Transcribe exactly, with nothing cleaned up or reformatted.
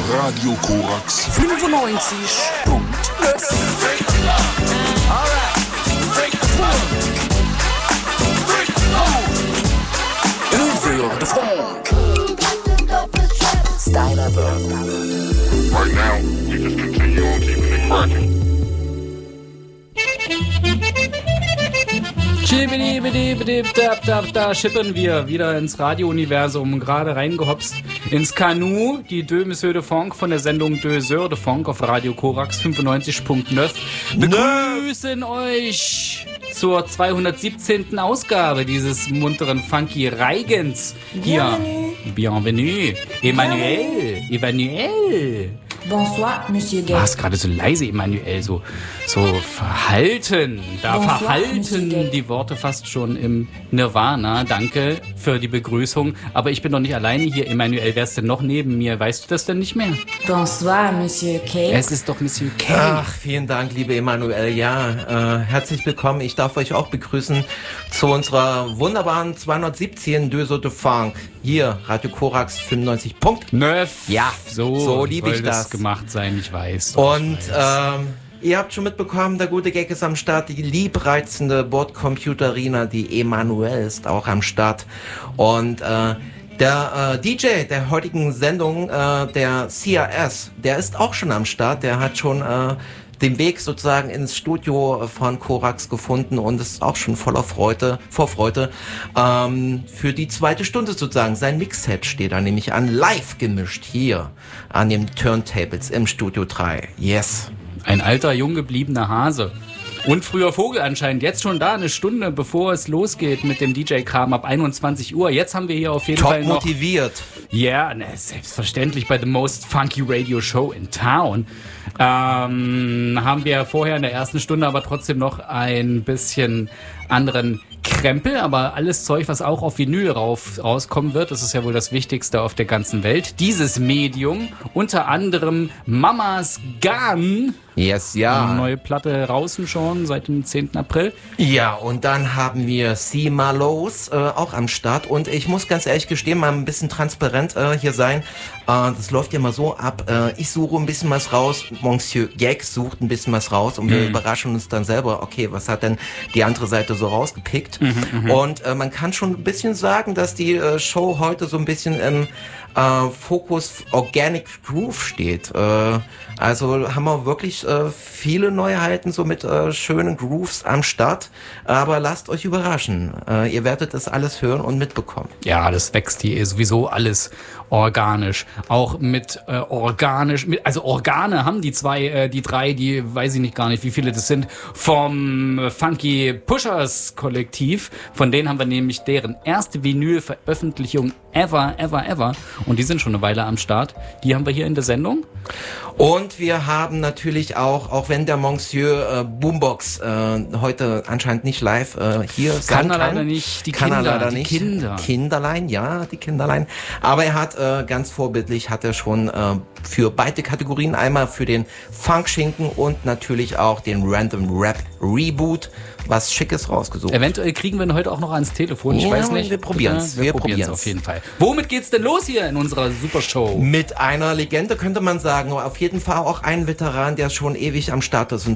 Radio Korax fünfundneunzig Punkt null. Döser de Funk. Stylerberg. Right now, we just continue on keeping it cracking. Da schippern wir wieder ins Radio-Universum, gerade reingehopst ins Kanu, die Deux Monsieur de Funk von der Sendung Deux Heures de Funk auf Radio Korax fünfundneunzig Punkt neun begrüßen euch zur zweihundertsiebzehnten Ausgabe dieses munteren Funky Reigens. Hier, bienvenue, Emmanuel, Emmanuel. Bonsoir, Monsieur Gay. Du warst gerade so leise, Emmanuel, so, so verhalten. Da Bonsoir, verhalten die Worte fast schon im Nirvana. Danke für die Begrüßung. Aber ich bin doch nicht alleine hier, Emmanuel. Wer ist denn noch neben mir? Weißt du das denn nicht mehr? Bonsoir, Monsieur Kay. Es ist doch Monsieur Kay. Ach, vielen Dank, liebe Emmanuel. Ja, äh, herzlich willkommen. Ich darf euch auch begrüßen zu unserer wunderbaren zweihundertsiebzehn Deux Heures de Funk. Hier, Radio Korax fünfundneunzig Punkt neun. Ja, so, so liebe ich soll das. gemacht sein, ich weiß. Und ich weiß. ähm, ihr habt schon mitbekommen, der gute Gag ist am Start, die liebreizende Bordcomputerina, die Emmanuel ist auch am Start. Und äh, der äh, D J der heutigen Sendung, äh, der C R S, der ist auch schon am Start, der hat schon äh, den Weg sozusagen ins Studio von Korax gefunden und ist auch schon voller Freude, Vorfreude ähm, für die zweite Stunde sozusagen. Sein Mixset steht da nämlich an, live gemischt hier an den Turntables im Studio drei. Yes. Ein alter, jung gebliebener Hase. Und früher Vogel anscheinend. Jetzt schon da, eine Stunde bevor es losgeht mit dem D J-Kram ab einundzwanzig Uhr. Jetzt haben wir hier auf jeden Top Fall noch... motiviert. Ja, yeah, selbstverständlich bei The Most Funky Radio Show in Town. Ähm, haben wir vorher in der ersten Stunde aber trotzdem noch ein bisschen anderen Krempel, aber alles Zeug, was auch auf Vinyl rauf, rauskommen wird, das ist ja wohl das Wichtigste auf der ganzen Welt. Dieses Medium, unter anderem Mamas Gun. Yes, ja. Eine neue Platte draußen schon seit dem zehnten April. Ja, und dann haben wir C. Marlows äh, auch am Start. Und ich muss ganz ehrlich gestehen, mal ein bisschen transparent äh, hier sein. Äh, das läuft ja mal so ab. Äh, ich suche ein bisschen was raus. Monsieur Gag sucht ein bisschen was raus. Und wir mhm. überraschen uns dann selber. Okay, was hat denn die andere Seite so rausgepickt? Mhm, und äh, man kann schon ein bisschen sagen, dass die äh, Show heute so ein bisschen im äh, Fokus Organic Groove steht. Äh, also haben wir wirklich äh, viele Neuheiten so mit äh, schönen Grooves am Start. Aber lasst euch überraschen. Äh, ihr werdet das alles hören und mitbekommen. Ja, das wächst hier sowieso alles organisch. Auch mit äh, organisch, mit, also Organe haben die zwei, äh, die drei, die weiß ich nicht gar nicht, wie viele das sind, vom Funky Pushers Kollektiv. Von denen haben wir nämlich deren erste Vinyl-Veröffentlichung ever, ever, ever. Und die sind schon eine Weile am Start. Die haben wir hier in der Sendung. Und wir haben natürlich auch, auch wenn der Monsieur äh, Boombox äh, heute anscheinend nicht live äh, hier sein kann. Kann er leider nicht. Die kann Kinder, er leider die nicht. Kinder. Kinderlein, ja, die Kinderlein. Aber er hat äh, ganz vorbildlich, hat er schon äh, für beide Kategorien, einmal für den Funkschinken und natürlich auch den Random Rap Reboot, was Schickes rausgesucht. Eventuell kriegen wir ihn heute auch noch ans Telefon, ich ja, weiß nicht. Wir probieren's. Wir, wir probieren's probieren's auf jeden Fall. Womit geht's denn los hier in unserer Supershow? Mit einer Legende könnte man sagen, auf jeden Fall auch ein Veteran, der schon ewig am Start ist. Und